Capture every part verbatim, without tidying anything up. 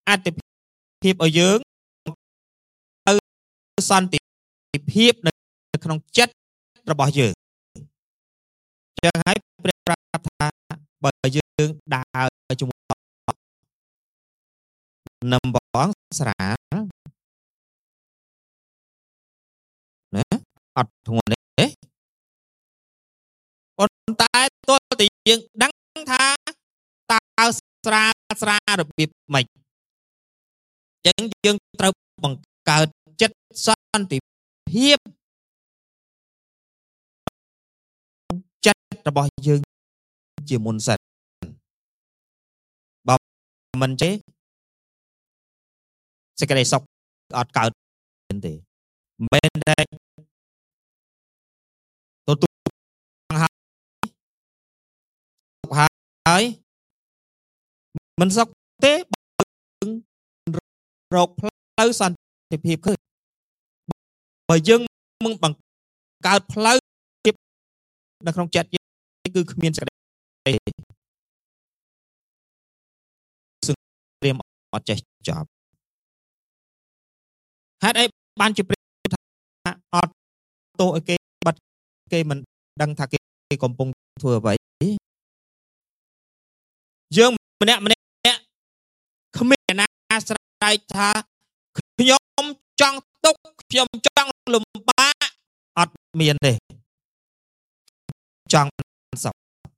អត្ថភាពឲ្យយើងទៅសន្តិភាពនៅក្នុងចិត្តរបស់យើងចឹងហើយព្រះប្រាប់ថាបើយើងដើរជាមួយនឹងបងស្រាលណាអត់ធ្ងន់ទេប៉ុន្តែទោះតែយើងដឹងថាតើស្រាលស្រាលរបៀបម៉េចចឹងយើងត្រូវបង្កើតចិត្តសន្តិភាពចិត្តរបស់យើងជាមុនសិនបើមិនទេសេចក្តីសុខអត់កើតទេមិនតែទទួលហើយមិនសុខទេរកផ្លូវសន្តិភាពឃើញបើយើងមិនបង្កើតផ្លូវនៅក្នុងចិត្តយើងគឺគ្មានសេចក្តីសង្គ្រាមអត់ចេះចប់ហេតុអីបានជាព្រះថាអត់ទោសឲ្យគេបាត់គេមិនដឹងថាគេកំពុងធ្វើអ្វីយើងម្នាក់ម្នាក់គ្មានណាស្រែកថាខ្ញុំចង់ទុកខ្ញុំចង់លំបាកអត់មានទេចង់សុខ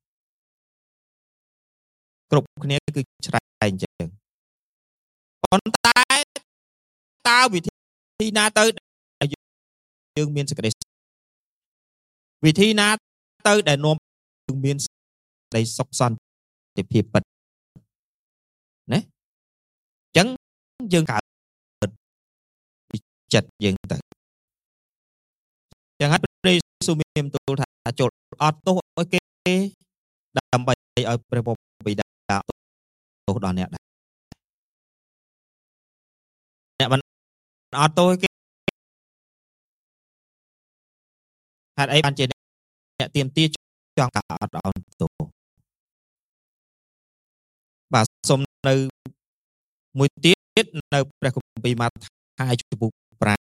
គ្រប់គ្នាគឺឆ្លែងអញ្ចឹងប៉ុន្តែតើវិធីណាទៅយើងមានសេចក្តីវិធីណាទៅដែលនាំយើងមានសេចក្តីសុខសន្តិភាពពិតណាអញ្ចឹងយើងកើតចិត្តយើងទៅចឹងហើយព្រះយេស៊ូវមានបន្ទូលថាចូលអត់ទោសឲ្យគេដើម្បីឲ្យព្រះពុទ្ធបិតាទោសដល់អ្នកដែរអ្នកមិនអត់ទោសគេហេតុអីបានជាអ្នកទៀមទាចង់កាអត់អោនទោសបាទសូមនៅមួយទៀតនៅព្រះគម្ពីរម៉ាថាយជំពូកប្រា